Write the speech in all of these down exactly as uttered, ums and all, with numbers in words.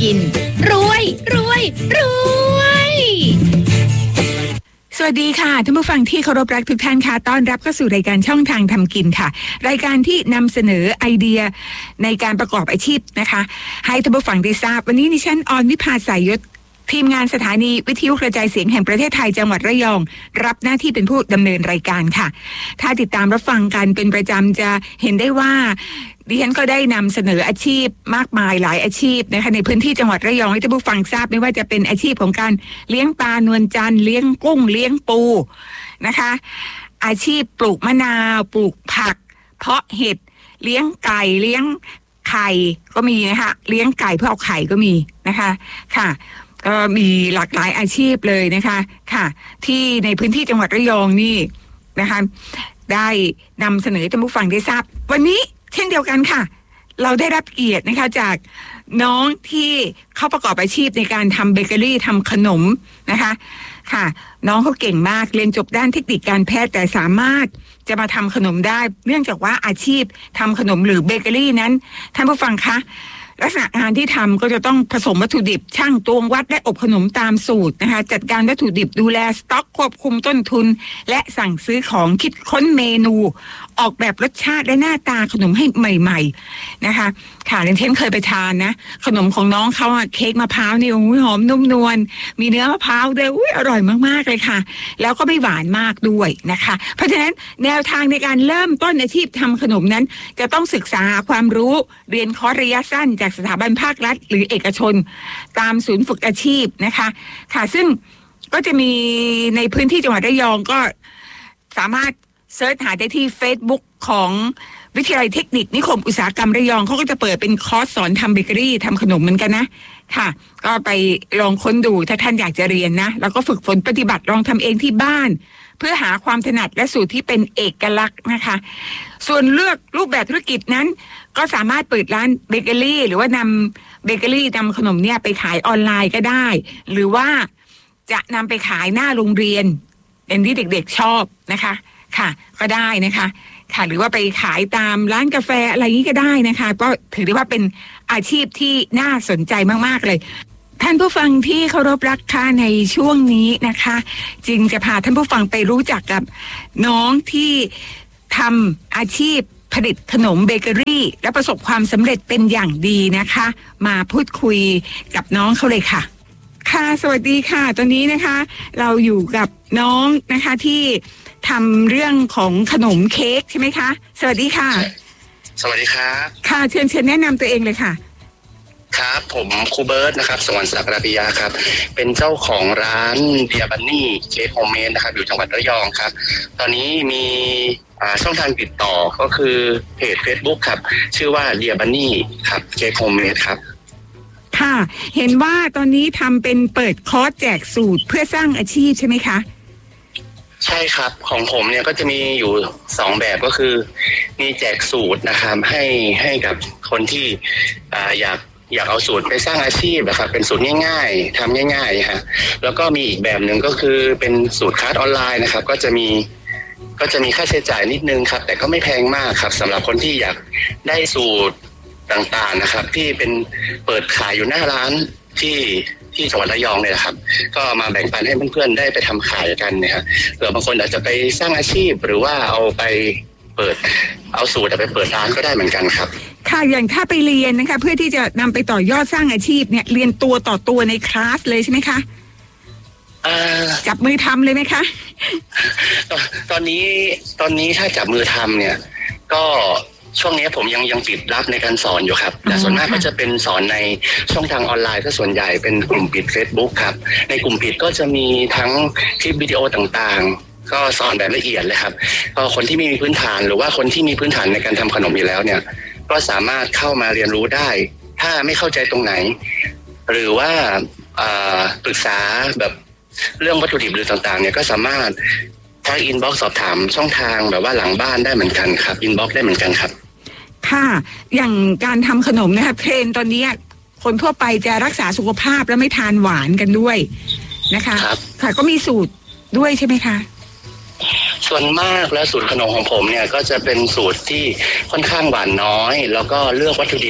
กินรวยรวยรวยสวัสดีค่ะท่านผู้ฟังที่เคารพรักทุกท่านค่ะต้อนรับเข้าสู่รายการช่องทางทำกินค่ะรายการที่นำเสนอไอเดียในการประกอบอาชีพนะคะให้ท่านผู้ฟังได้ทราบวันนี้ดิฉันออนวิภาสายยศทีมงานสถานีวิทยุกระจายเสียงแห่งประเทศไทยจังหวัดระยองรับหน้าที่เป็นผู้ดำเนินรายการค่ะถ้าติดตามรับฟังกันเป็นประจำจะเห็นได้ว่าดิฉันก็ได้นำเสนออาชีพมากมายหลายอาชีพนะคะในพื้นที่จังหวัดระยองให้ท่านผู้ฟังทราบไม่ว่าจะเป็นอาชีพของการเลี้ยงปลานวลจันทร์เลี้ยงกุ้งเลี้ยงปูนะคะอาชีพปลูกมะนาวปลูกผักเพาะเห็ดเลี้ยงไก่เลี้ยงไข่ก็มีนะคะเลี้ยงไก่เพื่อเอาไข่ก็มีนะคะค่ะก็มีหลากหลายอาชีพเลยนะคะค่ะที่ในพื้นที่จังหวัดระยองนี่นะคะได้นำเสนอให้ท่านผู้ฟังได้ทราบวันนี้เช่นเดียวกันค่ะเราได้รับเกียรตินะคะจากน้องที่เข้าประกอบอาชีพในการทำเบเกอรี่ทำขนมนะคะค่ะน้องเขาเก่งมากเรียนจบด้านเทคนิคการแพทย์แต่สามารถจะมาทำขนมได้เนื่องจากว่าอาชีพทำขนมหรือเบเกอรี่นั้นท่านผู้ฟังคะลักษณะงานที่ทำก็จะต้องผสมวัตถุดิบช่างตวงวัดและอบขนมตามสูตรนะคะจัดการวัตถุดิบดูแลสต็อกควบคุมต้นทุนและสั่งซื้อของคิดค้นเมนูออกแบบรสชาติและหน้าตาขนมให้ใหม่ๆนะคะค่ะเรนเทนเคยไปทานนะขนมของน้องเขาอะเค้กมะพร้าวนี่โอ้ยหอมนุ่มนวลมีเนื้อมะพร้าวด้วยอุ้ยอร่อยมากๆเลยค่ะแล้วก็ไม่หวานมากด้วยนะคะเพราะฉะนั้นแนวทางในการเริ่มต้นอาชีพทำขนมนั้นจะต้องศึกษาความรู้เรียนคอร์สระยะสั้นจากสถาบันภาครัฐหรือเอกชนตามศูนย์ฝึกอาชีพนะคะค่ะซึ่งก็จะมีในพื้นที่จังหวัดระยองก็สามารถเสิร์ชหาได้ที่ Facebook ของวิทยาลัยเทคนิคนิคมอุตสาหกรรมระยองเขาก็จะเปิดเป็นคอร์สสอนทำเบเกอรี่ทำขนมเหมือนกันนะค่ะก็ไปลองค้นดูถ้าท่านอยากจะเรียนนะแล้วก็ฝึกฝนปฏิบัติลองทำเองที่บ้านเพื่อหาความถนัดและสูตรที่เป็นเอกลักษณ์นะคะส่วนเลือกรูปแบบธุรกิจนั้นก็สามารถเปิดร้านเบเกอรี่หรือว่านำเบเกอรี่นำขนมเนี่ยไปขายออนไลน์ก็ได้หรือว่าจะนำไปขายหน้าโรงเรียนเป็นที่เด็กๆชอบนะคะค่ะก็ได้นะคะค่ะหรือว่าไปขายตามร้านกาแฟอะไรอย่างนี้ก็ได้นะคะก็ถือได้ว่าเป็นอาชีพที่น่าสนใจมากๆเลยท่านผู้ฟังที่เคารพรักค่ะในช่วงนี้นะคะจึงจะพาท่านผู้ฟังไปรู้จักกับน้องที่ทำอาชีพผลิตขนมเบเกอรี่และประสบความสำเร็จเป็นอย่างดีนะคะมาพูดคุยกับน้องเขาเลยค่ะค่ะสวัสดีค่ะตอนนี้นะคะเราอยู่กับน้องนะคะที่ทำเรื่องของขนมเค้กใช่ไหมคะสวัสดีค่ะสวัสดีครับค่ะเชิญเชิญแนะนำตัวเองเลยค่ะครับผมครูเบิร์ตนะครับสวรรค์ศักดิ์ปิยาครับเป็นเจ้าของร้านเดียบันนี่เค้กโฮมเมดนะครับอยู่จังหวัดระยองครับตอนนี้มีช่องทางติดต่อก็คือเพจ Facebook ครับชื่อว่าเดียบันนี่ครับเค้กโฮมเมดครับค่ะเห็นว่าตอนนี้ทำเป็นเปิดคอร์สแจกสูตรเพื่อสร้างอาชีพใช่ไหมคะใช่ครับของผมเนี่ยก็จะมีอยู่สองแบบก็คือมีแจกสูตรนะครับให้ให้กับคนที่อ่าอยากอยากเอาสูตรไปสร้างอาชีพนะครับเป็นสูตรง่ายๆทำง่ายๆฮะแล้วก็มีอีกแบบหนึ่งก็คือเป็นสูตรคลาสออนไลน์นะครับก็จะมีก็จะมีค่าใช้จ่ายนิดนึงครับแต่ก็ไม่แพงมากครับสำหรับคนที่อยากได้สูตรต่างๆนะครับที่เป็นเปิดขายอยู่หน้าร้านที่ที่จังหวัดระยองเนี่ยนะครับก็มาแบ่งปันให้เพื่อนๆได้ไปทำขายกันนะครับเผื่อบางคนอาจจะไปสร้างอาชีพหรือว่าเอาไปเปิดเอาสูตรไปเปิดร้านก็ได้เหมือนกันครับค่ะอย่างถ้าไปเรียนนะคะเพื่อที่จะนำไปต่อยอดสร้างอาชีพเนี่ยเรียนตัวต่อตัวในคลาสเลยใช่ไหมคะจับมือทำเลยไหมคะตอนนี้ตอนนี้ถ้าจับมือทำเนี่ยก็ช่วงนี้ผมยังยังปิดรับในการสอนอยู่ครับแต่ส่วนมากก็จะเป็นสอนในช่องทางออนไลน์ก็ส่วนใหญ่เป็นกลุ่มปิด Facebook ครับในกลุ่มปิดก็จะมีทั้งคลิปวิดีโอต่างๆก็สอนแบบละเอียดเลยครับก็คนที่ไม่มีพื้นฐานหรือว่าคนที่มีพื้นฐานในการทำขนมอยู่แล้วเนี่ยก็สามารถเข้ามาเรียนรู้ได้ถ้าไม่เข้าใจตรงไหนหรือว่าปรึกษาแบบเรื่องวัตถุดิบหรือต่างๆเนี่ยก็สามารถทางอินบ็อกซ์สอบถามช่องทางแบบว่าหลังบ้านได้เหมือนกันครับอินบ็อกซ์ได้เหมือนกันครับค่ะอย่างการทำขนมนะคะเทรนตอนนี้คนทั่วไปจะรักษาสุขภาพและไม่ทานหวานกันด้วยนะคะค่ะก็มีสูตรด้วยใช่ไหมคะส่วนมากแล้วสูตรขนมของผมเนี่ยก็จะเป็นสูตรที่ค่อนข้างหวานน้อยแล้วก็เลือกวัตถุดิบ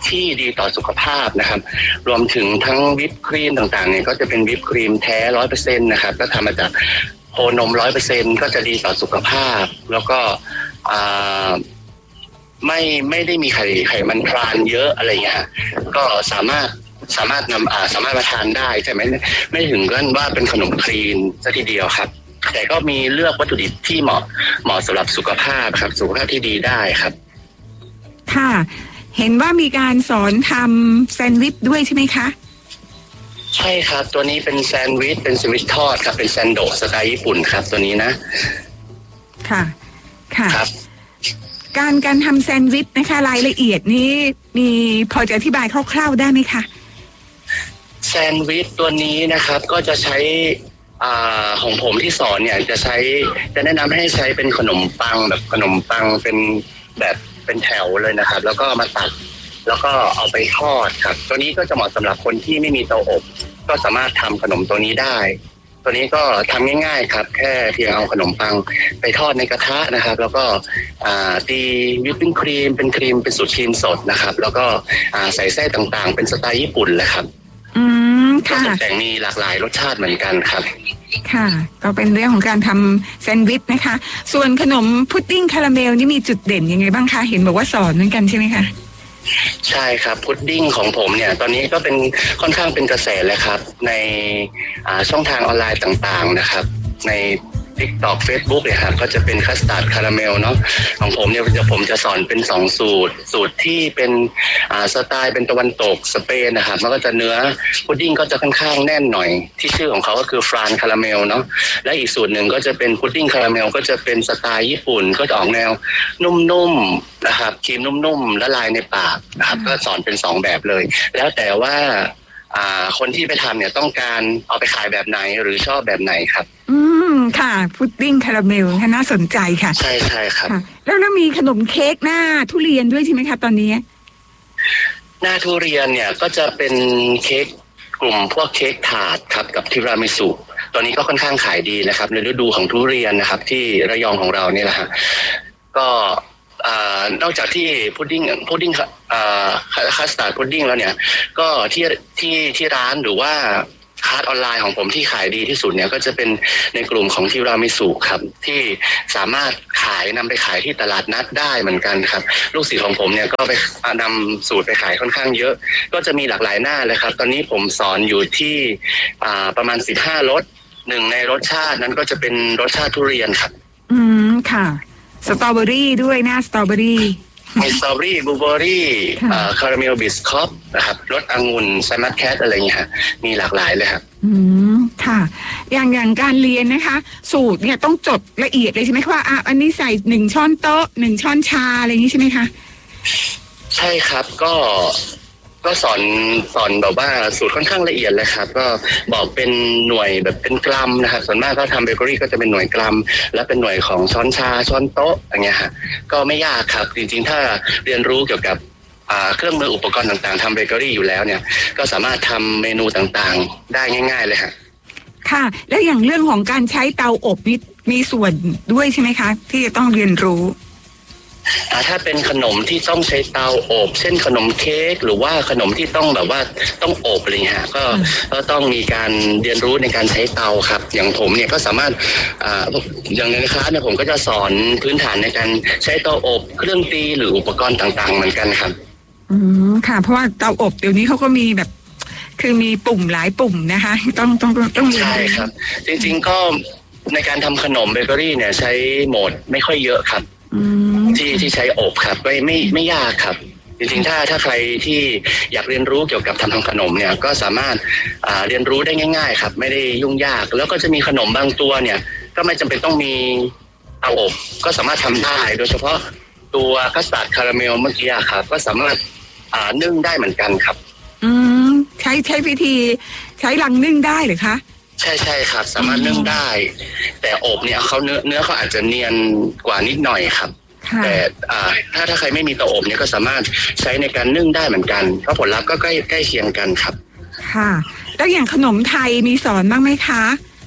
ที่ดีต่อสุขภาพนะครับรวมถึงทั้งวิปครีมต่างๆเนี่ยก็จะเป็นวิปครีมแท้ร้อยเปอร์เซ็นต์นะครับก็ทำมาจากโคนมร้อยเปอร์เซ็นต์ก็จะดีต่อสุขภาพแล้วก็ไม่ไม่ได้มีไขไขมันทรานเยอะอะไรเงี้ยก็สามารถสามารถนำอ่าสามารถมาทานได้แต่ไม่ไม่ถึงกับว่าเป็นขนมคลีนซะทีเดียวครับแต่ก็มีเลือกวัตถุดิบที่เหมาะเหมาะสำหรับสุขภาพครับสุขภาพที่ดีได้ครับค่ะเห็นว่ามีการสอนทำแซนด์วิชด้วยใช่ไหมคะใช่ครับตัวนี้เป็นแซนด์วิชเป็นแซนด์วิชทอดครับเป็นแซนโดสไตล์ญี่ปุ่นครับตัวนี้นะค่ะค่ะครับการการทำแซนด์วิชนะคะรายละเอียดนี้มีพอจะอธิบายคร่าวๆได้ไหมคะแซนด์วิชตัวนี้นะครับก็จะใช้อ่าของผมที่สอนเนี่ยจะใช้จะแนะนำให้ใช้เป็นขนมปังแบบขนมปังเป็นแบบเป็นแถวเลยนะครับแล้วก็มาตัดแล้วก็เอาไปทอดครับตัวนี้ก็จะเหมาะสำหรับคนที่ไม่มีเตาอบก็สามารถทำขนมตัวนี้ได้ตัวนี้ก็ทำง่ายๆครับแค่เพียงเอาขนมปังไปทอดในกระทะนะครับแล้วก็ตีวิปปิ้งครีมเป็นครีมเป็นสูตรครีมสดนะครับแล้วก็ใส่ไส้ต่างๆเป็นสไตล์ญี่ปุ่นเลยครับอืมค่ะแต่มีหลากหลายรสชาติเหมือนกันครับค่ะก็เป็นเรื่องของการทำแซนด์วิชนะคะส่วนขนมพุดดิ้งคาราเมลนี่มีจุดเด่นยังไงบ้างคะเห็นบอกว่าสอนเหมือนกันใช่ไหมคะใช่ครับพุดดิ้งของผมเนี่ยตอนนี้ก็เป็นค่อนข้างเป็นกระแสเลยครับในช่องทางออนไลน์ต่างๆนะครับใน TikTok Facebook เนี่ยครับก็จะเป็นคัสตาร์ดคาราเมลเนาะของผมเนี่ยจะผมจะสอนเป็นสองสูตรสูตรที่เป็นสไตล์เป็นตะวันตกสเปนนะครับมันก็จะเนื้อพุดดิ้งก็จะค่อนข้างแน่นหน่อยที่ชื่อของเขาก็คือฟรานคาราเมลเนาะและอีกสูตรหนึ่งก็จะเป็นพุดดิ้งคาราเมลก็จะเป็นสไตล์ญี่ปุ่นก็จะออกแนวนุ่มๆนะครับครีมนุ่มๆละลายในปากนะครับก็สอนเป็นสองแบบเลยแล้วแต่ว่าคนที่ไปทำเนี่ยต้องการเอาไปขายแบบไหนหรือชอบแบบไหนครับอืมค่ะพุดดิ้งคาราเมลน่าสนใจค่ะใช่ใช่ครับแล้วแล้วมีขนมเค้กหน้าทุเรียนด้วยใช่ไหมคะตอนนี้หน้าทุเรียนเนี่ยก็จะเป็นเค้กกลุ่มพวกเค้กถาดครับกับทีรามิสุตอนนี้ก็ค่อนข้างขายดีนะครับในฤดูของทุเรียนนะครับที่ระยองของเราเนี่ยแหละฮะก็นอกจากที่พุดดิ้งพุดดิ้งคัสตาร์ดพุดดิ้งแล้วเนี่ยก็ที่ที่ที่ร้านหรือว่าคาร์ดออนไลน์ของผมที่ขายดีที่สุดเนี่ยก็จะเป็นในกลุ่มของทีรามิสุครับที่สามารถขายนำไปขายที่ตลาดนัดได้เหมือนกันครับลูกศิษย์ของผมเนี่ยก็ไปนำสูตรไปขายค่อนข้างเยอะก็จะมีหลากหลายหน้าเลยครับตอนนี้ผมสอนอยู่ที่ประมาณสิบห้ารสหนึ่งในรสชาตินั้นก็จะเป็นรสชาติทุเรียนครับอืมค่ะสตรอเบอรี่ด้วยหน้าสตรอเบอรี่มีสตรอเบอรี่บลูเบอรี่คาราเมลบิสคอปนะครับรสองุ่นไซมัสแคทอะไรอย่างเงี้ยมีหลากหลายเลยครับอืมค่ะอย่างอย่างการเรียนนะคะสูตรเนี่ยต้องจดละเอียดเลยใช่ไหมว่าอ่ะอันนี้ใส่หนึ่งช้อนโต๊ะหนึ่งช้อนชาอะไรอย่างนี้ใช่ไหมคะใช่ครับก็ก็สอนสอนแบบว่าสูตรค่อนข้างละเอียดเลยครับก็บอกเป็นหน่วยแบบเป็นกรัมนะครับส่วนมากก็ทำเบเกอรี่ก็จะเป็นหน่วยกรัมและเป็นหน่วยของช้อนชาช้อนโต๊ะอย่างเงี้ยฮะก็ไม่ยากครับจริงๆถ้าเรียนรู้เกี่ยวกับเครื่องมืออุปกรณ์ต่างๆทำเบเกอรี่อยู่แล้วเนี่ยก็สามารถทำเมนูต่างๆได้ง่ายๆเลยฮะค่ะแล้วอย่างเรื่องของการใช้เตาอบนี่มีส่วนด้วยใช่ไหมคะที่จะต้องเรียนรู้ถ้าเป็นขนมที่ต้องใช้เตาอบเช่นขนมเค้กหรือว่าขนมที่ต้องแบบว่าต้องอบอะไรเงี้ยก็ก็ต้องมีการเรียนรู้ในการใช้เตาครับอย่างผมเนี่ยก็สามารถอ่าอย่างในคลาสเนี่ยผมก็จะสอนพื้นฐานในการใช้เตาอบเครื่องตีหรืออุปกรณ์ต่างๆเหมือนกันครับอืมค่ะเพราะว่าเตาอบเดี๋ยวนี้เขาก็มีแบบคือมีปุ่มหลายปุ่มนะคะต้องต้องต้องใช่ครับจริงๆก็ในการทำขนมเบเกอรี่เนี่ยใช้โหมดไม่ค่อยเยอะครับที่ที่ใช้อบครับไม่ไม่ไม่ยากครับจริงๆถ้าถ้าใครที่อยากเรียนรู้เกี่ยวกับทำทำขนมเนี่ยก็สามารถอ่าเรียนรู้ได้ง่ายๆครับไม่ได้ยุ่งยากแล้วก็จะมีขนมบางตัวเนี่ยก็ไม่จำเป็นต้องมีเตาอบก็สามารถทำได้โดยเฉพาะตัวคัสตาร์ดคาราเมลเมื่อกี้ครับก็สามารถอ่านึ่งได้เหมือนกันครับอืมใช้ใช้วิธีใช้ลังนึ่งได้หรือคะใช่ใช่ครับสามารถนึ่งได้แต่อบเนี่ยเขาเนื้อเนื้อเขาอาจจะเนียนกว่านิดหน่อยครับแต่อ่าถ้าถ้าใครไม่มีเตาอบเนี่ยก็สามารถใช้ในการนึ่งได้เหมือนกันเพราะผลลัพธ์ก็ใกล้ใกล้เคียงกันครับค่ะแล้วอย่างขนมไทยมีสอนบ้างไหมคะ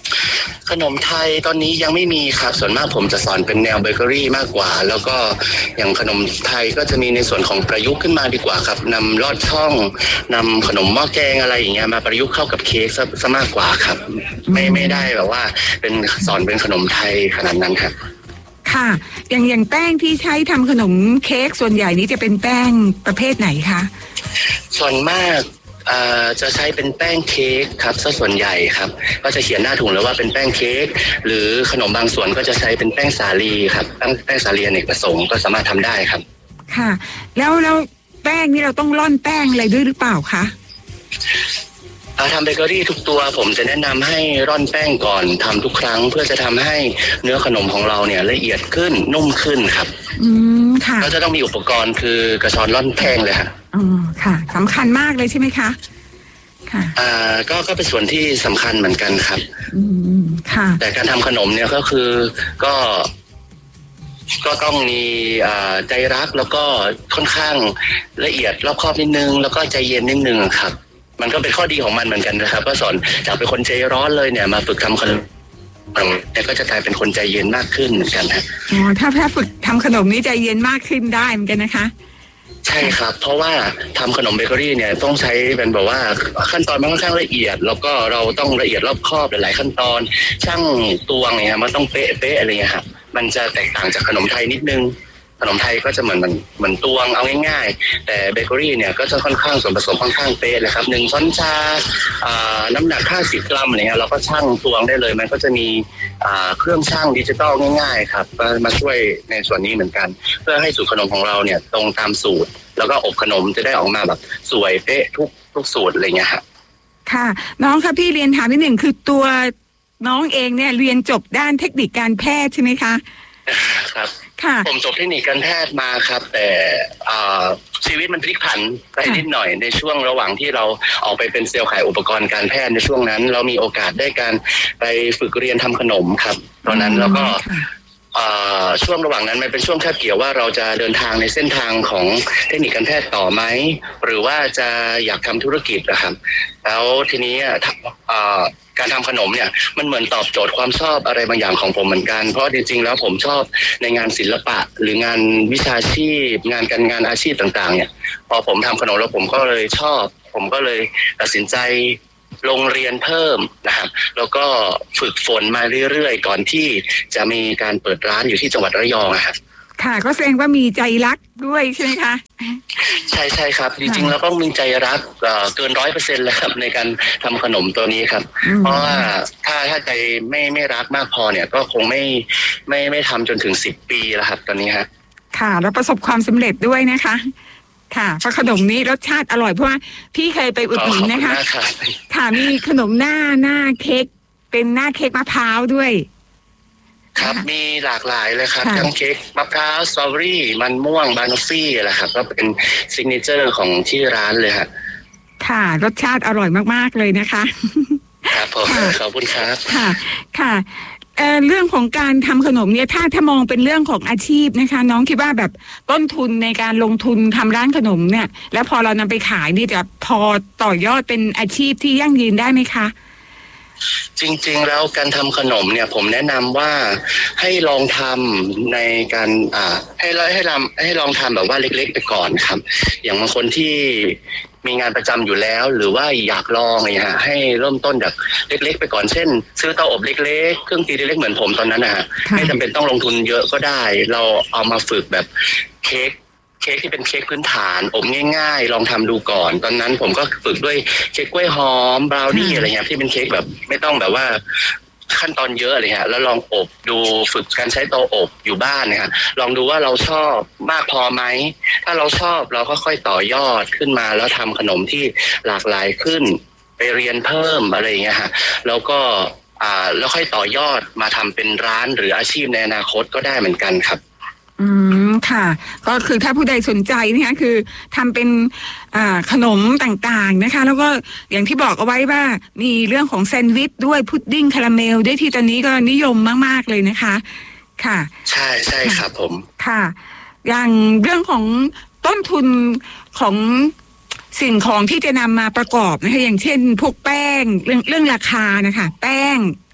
ขนมไทยตอนนี้ยังไม่มีครับส่วนมากผมจะสอนเป็นแนวเบเกอรี่มากกว่าแล้วก็อย่างขนมไทยก็จะมีในส่วนของประยุกต์ขึ้นมาดีกว่าครับนำลอดช่องนำขนมหม้อแกงอะไรอย่างเงี้ยมาประยุกต์เข้ากับเค้กซะซะมากกว่าครับไม่ไม่ได้แบบว่าเป็นสอนเป็นขนมไทยขนาดนั้นครับค่ะอย่างอย่างแป้งที่ใช้ทำขนมเค้กส่วนใหญ่นี้จะเป็นแป้งประเภทไหนคะส่วนมากจะใช้เป็นแป้งเค้กครับซะส่วนใหญ่ครับก็จะเขียนหน้าถุงเลยว่าเป็นแป้งเค้กหรือขนมบางส่วนก็จะใช้เป็นแป้งสาลีครับแป้งแป้งสาลีอเนกประสงค์ก็สามารถทำได้ครับค่ะแล้วแล้วแป้งนี่เราต้องร่อนแป้งอะไรด้วยหรือเปล่าคะทำเบเกอรี่ทุกตัวผมจะแนะนำให้ร่อนแป้งก่อนทำทุกครั้งเพื่อจะทำให้เนื้อขนมของเราเนี่ยละเอียดขึ้นนุ่มขึ้นครับอืมค่ะก็จะต้องมีอุปกรณ์คือกระชอนร่อนแป้งเลยค่ะอ๋อค่ะสำคัญมากเลยใช่ไหมคะค่ะอ่าก็ก็เป็นส่วนที่สำคัญเหมือนกันครับอืมค่ะแต่การทำขนมเนี่ยก็คือก็ก็ต้องมีใจรักแล้วก็ค่อนข้างละเอียดรอบคอบนิดนึงแล้วก็ใจเย็นนิดนึงครับมันก็เป็นข้อดีของมันเหมือนกันนะครับก็สอนจากเป็นคนใจร้อนเลยเนี่ยมาฝึกทำขนมเนี่ยก็จะกลายเป็นคนใจเย็นมากขึ้นเหมือนกันครับอ๋อถ้าถ้าฝึกทำขนมนี้ใจเย็นมากขึ้นได้เหมือนกันนะคะใช่ครับเพราะว่าทำขนมเบเกอรี่เนี่ยต้องใช้เป็นแบบว่าขั้นตอนมันค่อนข้างละเอียดแล้วก็เราต้องละเอียดรอบคอบหลายขั้นตอนช่างตวงเนี่ยมันต้องเป๊ะเป๊ะอะไรเงี้ยครับมันจะแตกต่างจากขนมไทยนิดนึงขนมไทยก็จะเหมือนมันเหมือนตวงเอาง่ายๆแต่เบเกอรี่เนี่ยก็จะค่อนข้างส่วนผสมค่อนข้างเป๊ะเลยครับหนึ่งช้อนชาน้ำหนักห้าสิบกรัมอะไรเงี้ยเราก็ชั่งตวงได้เลยมันก็จะมีเครื่องชั่งดิจิตอลง่ายๆครับมาช่วยในส่วนนี้เหมือนกันเพื่อให้สูตรขนมของเราเนี่ยตรงตามสูตรแล้วก็อบขนมจะได้ออกมาแบบสวยเป๊ะทุกทุกสูตรอะไรเงี้ยครับค่ะน้องครับพี่เรียนถามนิดหนึ่งคือตัวน้องเองเนี่ยเรียนจบด้านเทคนิคการแพทย์ใช่ไหมคะครับผมจบเทคนิคการแพทย์มาครับแต่ชีวิตมันพลิกผันไปนิดหน่อยในช่วงระหว่างที่เราออกไปเป็นเซลล์ขายอุปกรณ์การแพทย์ในช่วงนั้นเรามีโอกาสได้การไปฝึกเรียนทำขนมครับตอนนั้นแล้วก็ช่วงระหว่างนั้นมันเป็นช่วงคาบเกี่ยวว่าเราจะเดินทางในเส้นทางของเทคนิคการแพทย์ต่อไหมหรือว่าจะอยากทำธุรกิจนะครับแล้วทีนี้การทำขนมเนี่ยมันเหมือนตอบโจทย์ความชอบอะไรบางอย่างของผมเหมือนกันเพราะจริงๆแล้วผมชอบในงานศิลปะหรืองานวิชาชีพงานการงานอาชีพต่างๆเนี่ยพอผมทำขนมแล้วผมก็เลยชอบผมก็เลยตัดสินใจลงเรียนเพิ่มนะครับแล้วก็ฝึกฝนมาเรื่อยๆก่อนที่จะมีการเปิดร้านอยู่ที่จังหวัดระยองครับค่ะก็แสดงว่ามีใจรักด้วยใช่ไหมคะใช่ใช่ครับจริงๆแล้วก็มีใจรักเกินร้อยเปอร์เซ็นต์เลยครับในการทำขนมตัวนี้ครับเพราะว่าถ้าถ้าใจไม่ไม่รักมากพอเนี่ยก็คงไม่ไม่ไม่ทำจนถึงสิบปีแล้วครับตอนนี้ฮะค่ะแล้วประสบความสำเร็จด้วยนะคะค่ะเพราะขนมนี้รสชาติอร่อยเพราะว่าพี่เคยไปอุดหนุนนะคะค่ะมีขนมหน้าหน้าเค้กเป็นหน้าเค้กมะพร้าวด้วยครับมีหลากหลายเลยครับทั้งเค้กมะพร้าวสตรอเบอรี่มันม่วงบานอฟฟี่อะไรครับก็เป็นซิกเนเจอร์ของที่ร้านเลยครับค่ะรสชาติอร่อยมากๆเลยนะคะครับผมขอบคุณครับค่ะค่ะเอ่อเรื่องของการทำขนมเนี่ยถ้าถ้ามองเป็นเรื่องของอาชีพนะคะน้องคิดว่าแบบต้นทุนในการลงทุนทำร้านขนมเนี่ยแล้วพอเรานำไปขายนี่จะพอต่อยอดเป็นอาชีพที่ยั่งยืนได้ไหมคะจริงๆแล้วการทำขนมเนี่ยผมแนะนำว่าให้ลองทำในการอ่าให้ให้ลองให้ลองทำแบบว่าเล็กๆไปก่อนครับอย่างบางคนที่มีงานประจำอยู่แล้วหรือว่าอยากลองอะไรฮะให้เริ่มต้นจากเล็กๆไปก่อนเช่นซื้อเตาอบเล็กๆเครื่องตีเล็กๆเหมือนผมตอนนั้นนะฮะไม่จำเป็นต้องลงทุนเยอะก็ได้เราเอามาฝึกแบบเค้กเค้กที่เป็นเค้กพื้นฐานอบง่ายๆลองทำดูก่อนตอนนั้นผมก็ฝึกด้วยเค้กกล้วยหอมบราวนี่อะไรเงี้ยที่เป็นเค้กแบบไม่ต้องแบบว่าขั้นตอนเยอะเลยฮะแล้วลองอบดูฝึกการใช้เตาอบอยู่บ้านนะฮะลองดูว่าเราชอบมากพอไหมถ้าเราชอบเราก็ค่อยต่อยอดขึ้นมาแล้วทำขนมที่หลากหลายขึ้นไปเรียนเพิ่มอะไรเงี้ยฮะแล้วก็อ่าแล้วค่อยต่อยอดมาทำเป็นร้านหรืออาชีพในอนาคตก็ได้เหมือนกันครับอืมค่ะก็คือถ้าผู้ใดสนใจนะคะคือทำเป็นอ่าขนมต่างๆนะคะแล้วก็อย่างที่บอกเอาไว้ว่ามีเรื่องของแซนด์วิชด้วยพุดดิ้งคาราเมลด้วยที่ตอนนี้ก็นิยมมากๆเลยนะคะค่ะใช่ใช่ครับผมค่ะอย่างเรื่องของต้นทุนของสิ่งของที่จะนำมาประกอบนะคะอย่างเช่นพวกแป้งเรื่องเรื่องราคานะคะแป้ง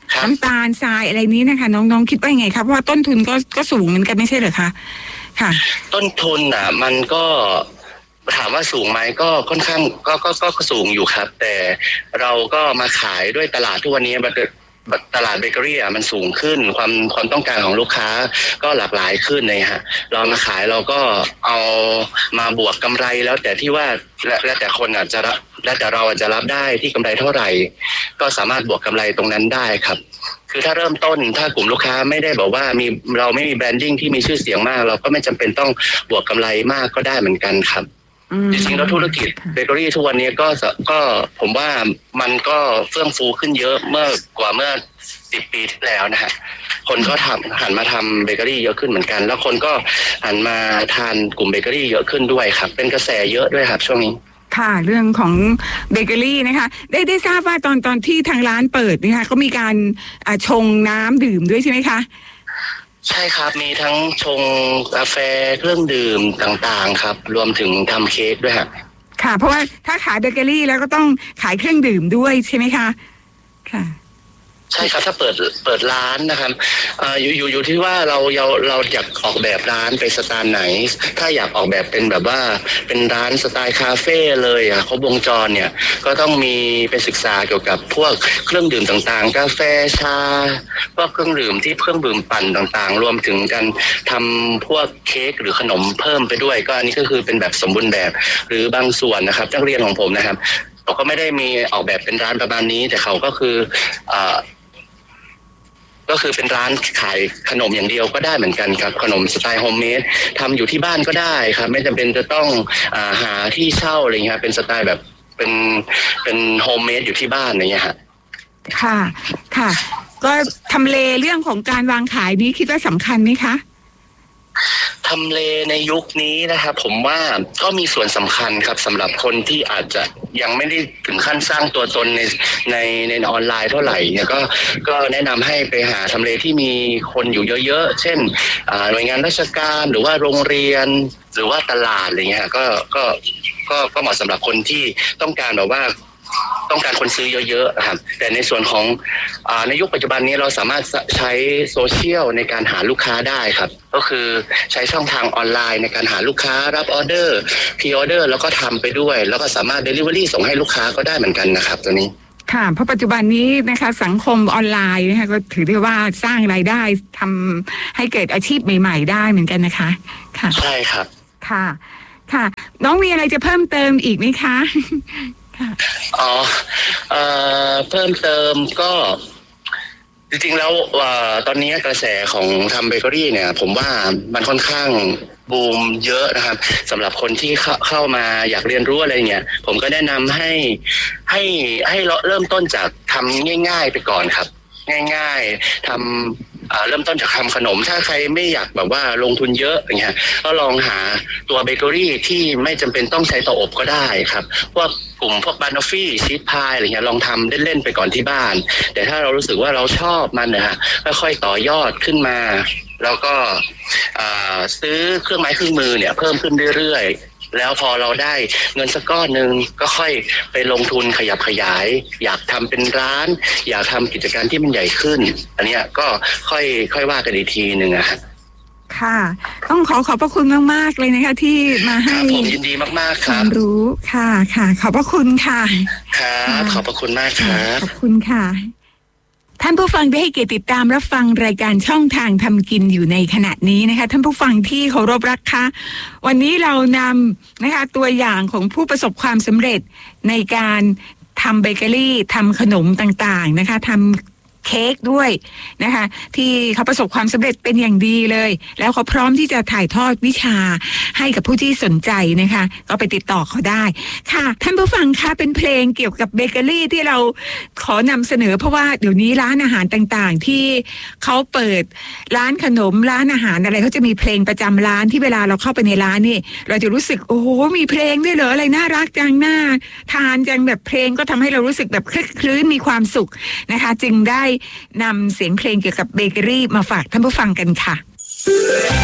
น้ำตาลทรายอะไรนี้นะคะน้องๆคิดว่ายังไงครับเพราะว่าต้นทุนก็ก็สูงเหมือนกันไม่ใช่เหรอคะค่ะต้นทุนอ่ะมันก็ถามว่าสูงไหมก็ค่อนข้างก็ก็ก็สูงอยู่ครับแต่เราก็มาขายด้วยตลาดทุกวันนี้ตลาดเบเกอรี่อ่ะมันสูงขึ้นความความต้องการของลูกค้าก็หลากหลายขึ้นเลยฮะเรามาขายเราก็เอามาบวกกำไรแล้วแต่ที่ว่าแล้วแต่คนอาจจะแล้วแต่เราอาจจะรับได้ที่กำไรเท่าไหร่ก็สามารถบวกกำไรตรงนั้นได้ครับคือถ้าเริ่มต้นถ้ากลุ่มลูกค้าไม่ได้บอกว่ามีเราไม่มีแบรนดิ้งที่มีชื่อเสียงมากเราก็ไม่จำเป็นต้องบวกกำไรมากก็ได้เหมือนกันครับจริงๆแล้วธุรกิจเบเกอรี่ทุกวันนี้ก็ก็ผมว่ามันก็เฟื่องฟูขึ้นเยอะเมื่อกว่าเมื่อสิบปีที่แล้วนะฮะคนก็ทำหันมาทำเบเกอรี่เยอะขึ้นเหมือนกันแล้วคนก็หันมาทานกลุ่มเบเกอรี่เยอะขึ้นด้วยครับเป็นกระแสเยอะด้วยครับช่วงนี้ค่ะเรื่องของเบเกอรี่นะคะได้ได้ทราบว่าตอนตอนที่ทางร้านเปิดนะคะก็มีการชงน้ำดื่มด้วยใช่ไหมคะใช่ครับมีทั้งชงกาแฟเครื่องดื่มต่างๆครับรวมถึงทำเค้กด้วยครับค่ะเพราะว่าถ้าขายเบเกอรี่แล้วก็ต้องขายเครื่องดื่มด้วยใช่ไหมคะค่ะใช่ครับถ้าเปิดเปิดร้านนะครับอ่าอยู่อยู่อยู่ที่ว่าเราเราเราอยากออกแบบร้านไปสไตล์ไหนถ้าอยากออกแบบเป็นแบบว่าเป็นร้านสไตล์คาเฟ่เลยอ่ะครบวงจรเนี่ยก็ต้องมีไปศึกษาเกี่ยวกับพวกเครื่องดื่มต่างๆกาแฟชาพวกเครื่องดื่มที่เครื่องดื่มปั่นต่างๆรวมถึงการทำพวกเค้กหรือขนมเพิ่มไปด้วยก็อันนี้ก็คือเป็นแบบสมบูรณ์แบบหรือบางส่วนนะครับนักเรียนของผมนะครับเขาก็ไม่ได้มีออกแบบเป็นร้านประมาณนี้แต่เขาก็คืออ่าก็คือเป็นร้านขายขนมอย่างเดียวก็ได้เหมือนกันครับขนมสไตล์โฮมเมดทำอยู่ที่บ้านก็ได้ครับไม่จำเป็นจะต้องอ่าหาที่เช่าอะไรเงี้ยเป็นสไตล์แบบเป็นเป็นโฮมเมดอยู่ที่บ้านอะไรเงี้ยฮะค่ะค่ะก็ทำเลเรื่องของการวางขายนี้คิดว่าสำคัญไหมคะทำเลในยุคนี้นะครับผมว่าก็มีส่วนสำคัญครับสำหรับคนที่อาจจะยังไม่ได้ถึงขั้นสร้างตัวตนในในในออนไลน์เท่าไหร่เนี่ยก็ก็แนะนำให้ไปหาทำเลที่มีคนอยู่เยอะๆเช่นหน่วยงานราชการหรือว่าโรงเรียนหรือว่าตลาดอะไรเงี้ยก็ก็ก็ก็เหมาะสำหรับคนที่ต้องการแบบว่าต้องการคนซื้อเยอะๆครับแต่ในส่วนของอ่าในยุคปัจจุบันนี้เราสามารถใช้โซเชียลในการหาลูกค้าได้ครับก็คือใช้ช่องทางออนไลน์ในการหาลูกค้ารับออเดอร์พรีออเดอร์แล้วก็ทำไปด้วยแล้วก็สามารถเดลิเวอรี่ส่งให้ลูกค้าก็ได้เหมือนกันนะครับตัวนี้ค่ะเพราะปัจจุบันนี้นะคะสังคมออนไลน์นะคะก็ถือได้ว่าสร้างรายได้ทำให้เกิดอาชีพใหม่ๆได้เหมือนกันนะคะค่ะใช่ครับค่ะค่ะน้องมีอะไรจะเพิ่มเติมอีกไหมคะอ๋อเอ่อเพิ่มเติมก็จริงๆแล้วตอนนี้กระแสของทำเบเกอรี่เนี่ยผมว่ามันค่อนข้างบูมเยอะนะครับสำหรับคนที่เข้ามาอยากเรียนรู้อะไรเงี้ยผมก็แนะนำให้ให้ให้เริ่มต้นจากทำง่ายๆไปก่อนครับง่ายๆทำเริ่มต้นจากทำขนมถ้าใครไม่อยากแบบว่าลงทุนเยอะอย่างเงี้ยก็ลองหาตัวเบเกอรี่ที่ไม่จำเป็นต้องใช้เตาอบก็ได้ครับพวกกลุ่มพวกบานอฟฟี่ชีสพายอะไรเงี้ยลองทำเล่นๆไปก่อนที่บ้านแต่ถ้าเรารู้สึกว่าเราชอบมันนะฮะค่อยๆต่อยอดขึ้นมาแล้วก็ซื้อเครื่องไม้เครื่องมือเนี่ยเพิ่มขึ้นเรื่อยๆแล้วพอเราได้เงินสักก้อนหนึ่งก็ค่อยไปลงทุนขยับขยายอยากทำเป็นร้านอยากทำกิจการที่มันใหญ่ขึ้นอันเนี้ยก็ค่อยค่อยว่ากันอีกทีหนึ่งอะค่ะต้องขอขอบพระคุณมากๆเลยนะคะที่มาให้ผมยินดีมากๆครับความรู้ค่ะค่ะขอบพระคุณค่ะครับขอบพระคุณมากครับขอบคุณค่ะท่านผู้ฟังได้ให้เกียรติติดตามรับฟังรายการช่องทางทำกินอยู่ในขณะนี้นะคะท่านผู้ฟังที่เคารพรักค่ะวันนี้เรานำนะคะตัวอย่างของผู้ประสบความสำเร็จในการทำเบเกอรี่ทำขนมต่างๆนะคะทำเค้กด้วยนะคะที่เขาประสบความสำเร็จเป็นอย่างดีเลยแล้วเขาพร้อมที่จะถ่ายทอดวิชาให้กับผู้ที่สนใจนะคะก็ไปติดต่อเขาได้ค่ะท่านผู้ฟังคะเป็นเพลงเกี่ยวกับเบเกอรี่ที่เราขอนำเสนอเพราะว่าเดี๋ยวนี้ร้านอาหารต่างๆที่เขาเปิดร้านขนมร้านอาหารอะไรเขาจะมีเพลงประจำร้านที่เวลาเราเข้าไปในร้านนี่เราจะรู้สึกโอ้โหมีเพลงด้วยเหรออะไรน่ารักจังน่าทานจังแบบเพลงก็ทำให้เรารู้สึกแบบคลึกคลื้นมีความสุขนะคะจึงได้นำเสียงเพลงเกี่ยวกับเบเกอรี่มาฝากท่านผู้ฟังกันค่ะ